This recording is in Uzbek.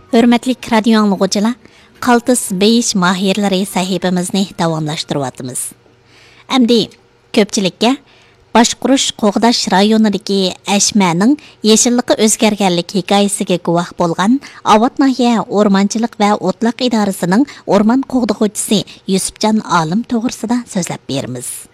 Hörmətli radio anlıqçılar, Qaltis beyish mahirlari sahifamizni davomlashtiryapmiz. Endi ko'pchilikka boshqurish qo'g'dash rayonidagi Ashmaning yeshillikqa o'zgarganlik hikoyasiga guvoh bo'lgan Avot nahiya o'rmonchilik va o'tliq idorasining o'rmon qo'g'dag'uvchisi Yusufjon Olim to'g'risida so'zlab beramiz.